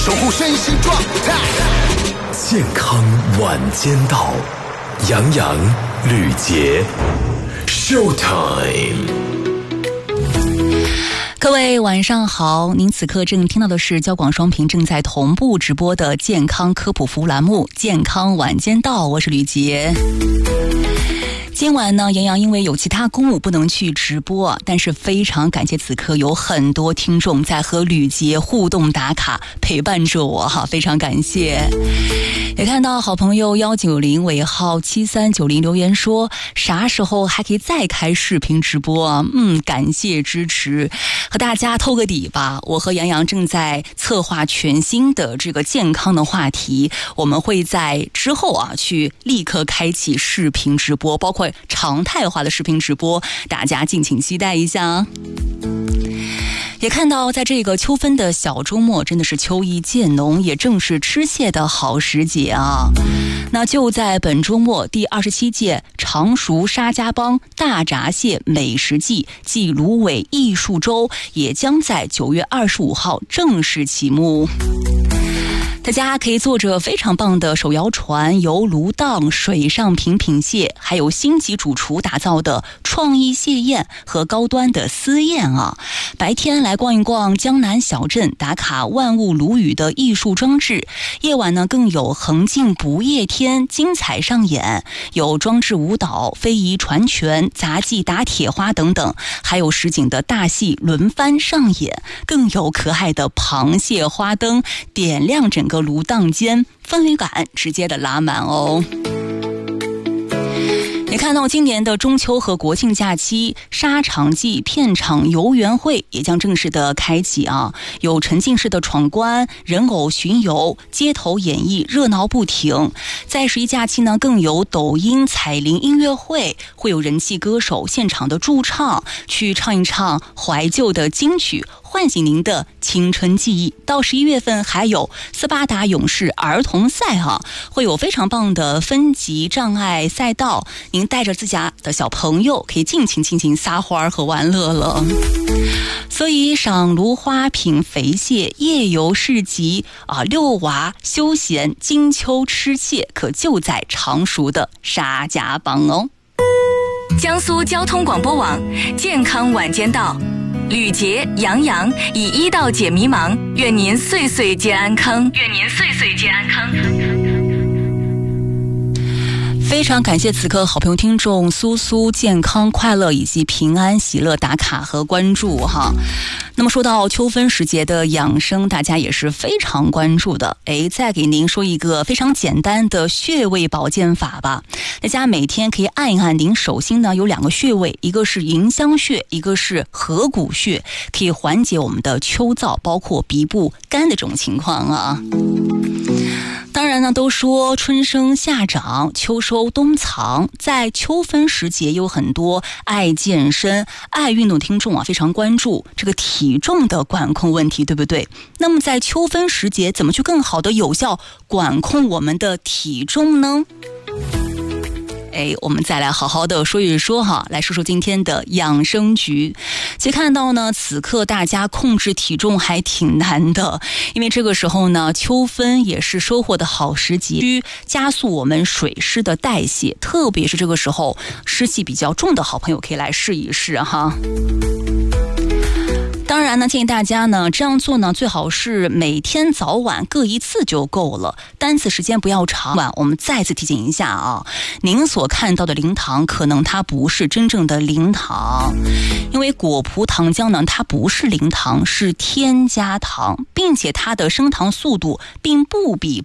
守护身心状态。 健康晚间到，杨洋、吕杰 ，Showtime。 各位晚上好，您此刻正听到的是交广双频正在同步直播的健康科普服务栏目《健康晚间到》，我是吕杰。今晚呢，杨洋因为有其他公务不能去直播，但是非常感谢此刻有很多听众在和吕杰互动打卡，陪伴着我哈，非常感谢。也看到好朋友190尾号7390留言说，啥时候还可以再开视频直播啊？感谢支持，和大家透个底吧。我和杨洋正在策划全新的这个健康的话题，我们会在之后啊去立刻开启视频直播，包括常态化的视频直播，大家敬请期待一下。也看到在这个秋分的小周末，真的是秋意渐浓，也正是吃蟹的好时节啊。那就在本周末，第27届常熟沙家浜大闸蟹美食季暨芦苇艺术周也将在9月25号正式启幕。大家可以坐着非常棒的手摇船、游芦荡、水上品蟹，还有星级主厨打造的创意蟹宴和高端的私宴啊！白天来逛一逛江南小镇，打卡万物鲈鱼的艺术装置；夜晚呢，更有横境不夜天精彩上演，有装置舞蹈、非遗传拳、杂技打铁花等等，还有实景的大戏轮番上演，更有可爱的螃蟹花灯点亮整个芦荡间，氛围感直接的拉满哦。也看到今年的中秋和国庆假期，沙场季片场游园会也将正式的开启啊！有沉浸式的闯关、人偶巡游、街头演绎，热闹不停。在十一假期呢，更有抖音彩铃音乐会，会有人气歌手现场的驻唱，去唱一唱怀旧的金曲，唤醒您的青春记忆。到11月份还有斯巴达勇士儿童赛啊，会有非常棒的分级障碍赛道，您带着自家的小朋友可以尽情撒欢和玩乐了。所以赏芦花、品肥蟹、夜游市集啊，遛娃休闲，金秋吃蟹，可就在常熟的沙家浜哦。 江苏交通广播网健康晚间到，吕杰、杨洋以医道解迷茫，愿您岁岁皆安康，愿您岁岁皆安康。 非常感谢此刻好朋友听众苏苏健康快乐以及平安喜乐打卡和关注哈。那么说到秋分时节的养生，大家也是非常关注的。再给您说一个非常简单的穴位保健法吧。大家每天可以按一按您手心呢有2个穴位，一个是迎香穴，一个是合谷穴，可以缓解我们的秋燥，包括鼻部干的这种情况啊。当然呢，都说春生夏长，秋收冬藏，在秋分时节有很多爱健身、爱运动听众啊，非常关注这个体重的管控问题，对不对？那么在秋分时节，怎么去更好的有效管控我们的体重呢？我们再来好好的说一说哈，来说说今天的养生局。其实看到呢，此刻大家控制体重还挺难的，因为这个时候呢，秋分也是收获的好时节，加速我们水湿的代谢，特别是这个时候湿气比较重的好朋友可以来试一试哈。当然呢，建议大家呢这样做呢，最好是每天早晚各1次就够了，单次时间不要长。我们再次提醒一下啊，您所看到的零糖可能它不是真正的零糖，因为果葡糖浆呢它不是零糖，是添加糖，并且它的升糖速度并不比